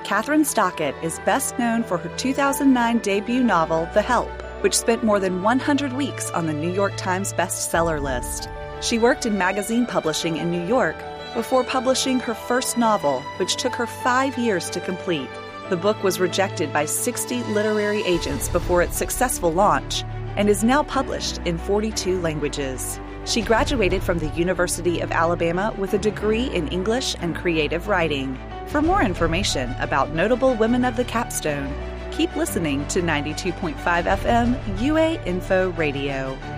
Kathryn Stockett is best known for her 2009 debut novel, The Help, which spent more than 100 weeks on the New York Times bestseller list. She worked in magazine publishing in New York before publishing her first novel, which took her 5 years to complete. The book was rejected by 60 literary agents before its successful launch and is now published in 42 languages. She graduated from the University of Alabama with a degree in English and creative writing. For more information about notable women of the capstone, keep listening to 92.5 FM UA Info Radio.